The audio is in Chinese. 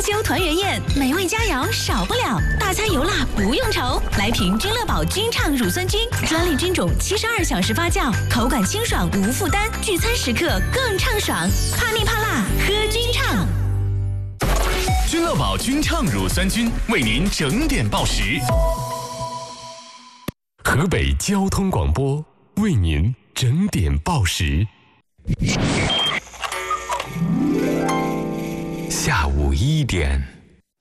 秋团圆宴，美味佳肴少不了，大餐油辣不用愁。来瓶君乐宝君畅乳酸菌，专利菌种72小时发酵，口感清爽无负担，聚餐时刻更畅爽。怕腻怕辣，喝君畅。 君乐宝君畅乳酸菌为您整点报时。河北交通广播为您整点报时。 下午1点。